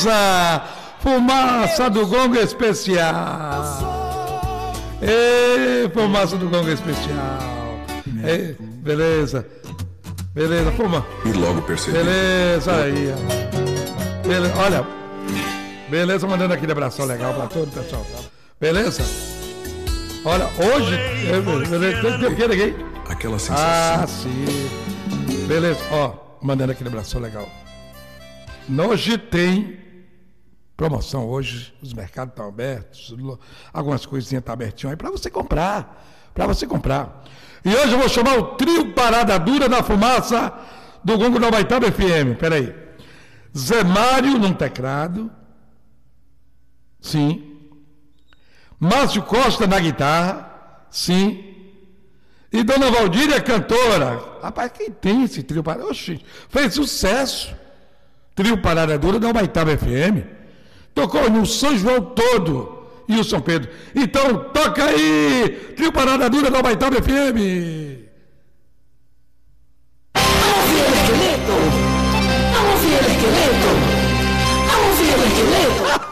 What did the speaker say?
Fumaça do gongo especial. Ei, fumaça do gongo especial. Ei, beleza. Beleza, fuma. E logo percebi. Beleza, aí. Beleza, olha. Beleza, mandando aquele abração legal pra todo o pessoal. Beleza? Olha, hoje... Aquela sensação. Ah, sim. Beleza, ó. Mandando aquele abração legal. Hoje tem promoção. Hoje os mercados estão abertos. Algumas coisinhas estão abertinhas aí para você comprar. Para você comprar. E hoje eu vou chamar o trio Parada Dura da Fumaça do Gongo da Baitaba FM. Peraí. Zé Mário num teclado. Sim. Márcio Costa na guitarra. Sim. E Dona Valdíria, cantora. Rapaz, quem tem esse trio Parada? Oxi, fez sucesso. Trio Parada Dura da Baitaba FM. Tocou no São João todo e o São Pedro. Então, toca aí! Trio Parada Dura da Baitaba FM. Vamos ver o esqueleto! Vamos ver o esqueleto! Vamos ver o esqueleto!